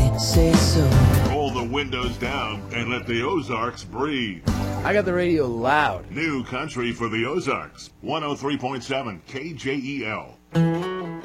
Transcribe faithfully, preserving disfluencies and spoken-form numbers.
say so. Roll the windows down and let the Ozarks breathe. I got the radio loud. New country for the Ozarks. one oh three point seven K J E L.